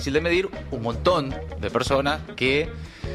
difícil de medir, un montón de personas que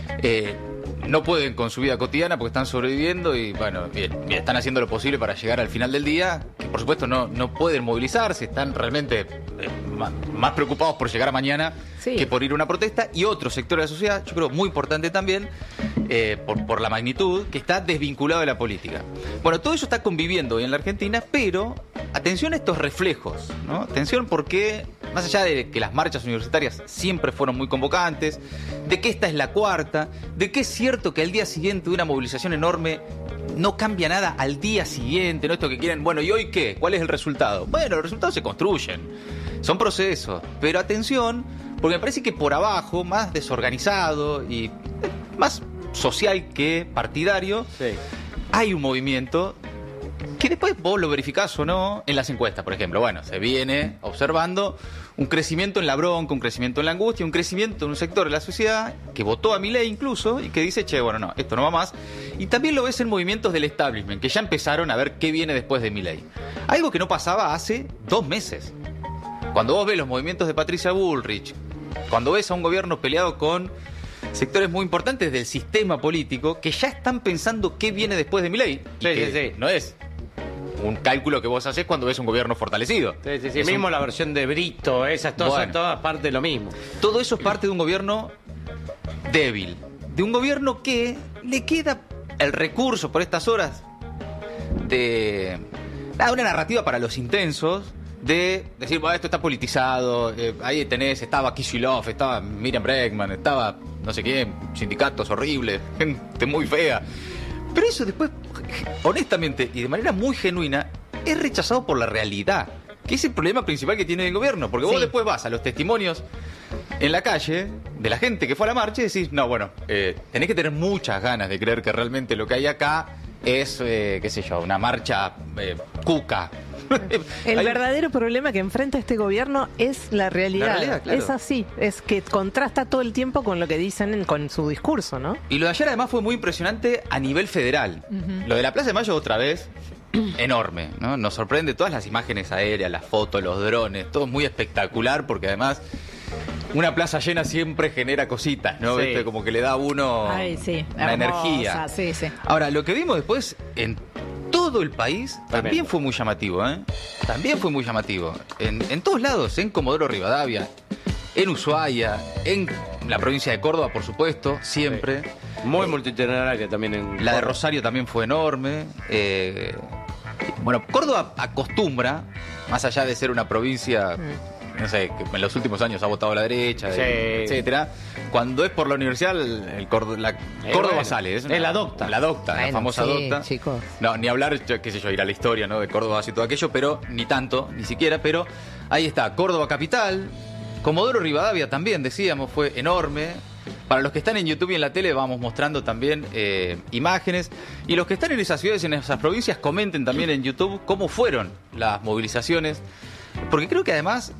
no pueden con su vida cotidiana porque están sobreviviendo y bueno, bien, están haciendo lo posible para llegar al final del día, que por supuesto no pueden movilizarse, están realmente más preocupados por llegar a mañana que por ir a una protesta, y otro sector de la sociedad, yo creo muy importante también, por la magnitud, que está desvinculado de la política. Bueno, todo eso está conviviendo hoy en la Argentina, pero atención a estos reflejos, ¿no? Atención porque, más allá de que las marchas universitarias siempre fueron muy convocantes, de que esta es la cuarta, de que es cierto que al día siguiente de una movilización enorme no cambia nada al día siguiente, ¿no? Esto que quieren, bueno, ¿y hoy qué? ¿Cuál es el resultado? Bueno, los resultados se construyen, son procesos, pero atención, porque me parece que por abajo, más desorganizado y más social que partidario, hay un movimiento que después vos lo verificás o no en las encuestas, por ejemplo. Bueno, se viene observando un crecimiento en la bronca, un crecimiento en la angustia, un crecimiento en un sector de la sociedad que votó a Milei incluso y que dice, che, bueno, no, esto no va más. Y también lo ves en movimientos del establishment, que ya empezaron a ver qué viene después de Milei. Algo que no pasaba hace 2 meses. Cuando vos ves los movimientos de Patricia Bullrich, cuando ves a un gobierno peleado con sectores muy importantes del sistema político que ya están pensando qué viene después de Milei. No es un cálculo que vos haces cuando ves un gobierno fortalecido. Es mismo la versión de Brito, esas son todas parte de lo mismo. Todo eso es parte de un gobierno débil, de un gobierno que le queda el recurso por estas horas de una narrativa para los intensos, de decir, bueno, esto está politizado, ahí tenés, estaba Kicillof, estaba Miriam Bregman, estaba no sé quién, sindicatos horribles, gente muy fea. Pero eso después, honestamente y de manera muy genuina, es rechazado por la realidad, que es el problema principal que tiene el gobierno, porque vos después vas a los testimonios en la calle de la gente que fue a la marcha y decís, no, bueno, tenés que tener muchas ganas de creer que realmente lo que hay acá es, qué sé yo, una marcha cuca. El verdadero problema que enfrenta este gobierno es la realidad. Claro. Es así, es que contrasta todo el tiempo con lo que dicen con su discurso, ¿no? Y lo de ayer además fue muy impresionante a nivel federal. Lo de la Plaza de Mayo otra vez, enorme, ¿no? Nos sorprende todas las imágenes aéreas, las fotos, los drones, todo muy espectacular porque además una plaza llena siempre genera cositas, ¿no? ¿Viste? Como que le da a uno una energía. Ahora, lo que vimos después en todo el país también fue muy llamativo, ¿eh? También fue muy llamativo. En todos lados, en Comodoro Rivadavia, en Ushuaia, en la provincia de Córdoba, por supuesto, siempre. Muy multitudinaria también. La de Rosario también fue enorme. Bueno, Córdoba acostumbra, más allá de ser una provincia, no sé, que en los últimos años ha votado a la derecha, etcétera. Cuando es por la universidad, Córdoba sale. Es la docta. La docta, la famosa docta. Chicos. No, ni hablar, qué sé yo, ir a la historia, ¿no? De Córdoba y todo aquello, pero ni tanto, ni siquiera, pero ahí está, Córdoba capital. Comodoro Rivadavia también, decíamos, fue enorme. Para los que están en YouTube y en la tele vamos mostrando también imágenes. Y los que están en esas ciudades, en esas provincias, comenten también en YouTube cómo fueron las movilizaciones. Porque creo que además,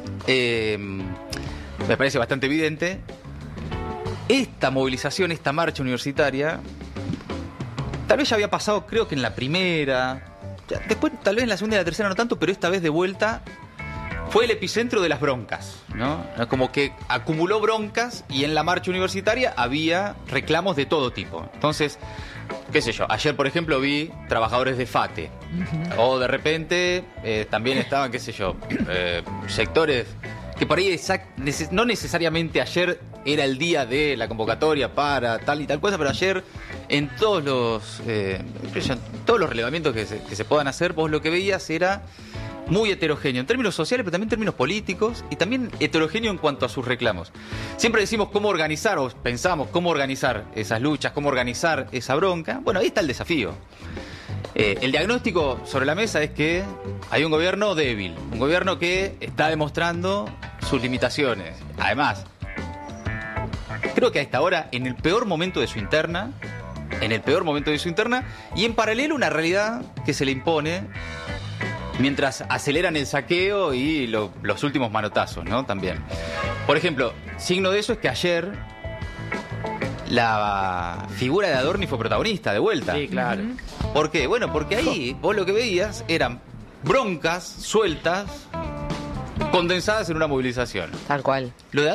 me parece bastante evidente, esta movilización, esta marcha universitaria, tal vez ya había pasado, creo que en la primera, después tal vez en la segunda y la tercera no tanto, pero esta vez de vuelta fue el epicentro de las broncas, ¿no? Como que acumuló broncas y en la marcha universitaria había reclamos de todo tipo. Entonces, qué sé yo, ayer por ejemplo vi trabajadores de FATE, o de repente también estaban, qué sé yo, sectores que por ahí no necesariamente ayer era el día de la convocatoria para tal y tal cosa, pero ayer en todos los relevamientos que se puedan hacer, vos lo que veías era muy heterogéneo en términos sociales, pero también en términos políticos, y también heterogéneo en cuanto a sus reclamos. Siempre decimos cómo organizar, o pensamos cómo organizar esas luchas, cómo organizar esa bronca. Bueno, ahí está el desafío. El diagnóstico sobre la mesa es que hay un gobierno débil, un gobierno que está demostrando sus limitaciones. Además, creo que a esta hora, en el peor momento de su interna, y en paralelo una realidad que se le impone mientras aceleran el saqueo y los últimos manotazos, ¿no? También. Por ejemplo, signo de eso es que ayer la figura de Adorni fue protagonista de vuelta. Sí, claro. ¿Por qué? Bueno, porque ahí vos lo que veías eran broncas sueltas, condensadas en una movilización. Tal cual. Lo de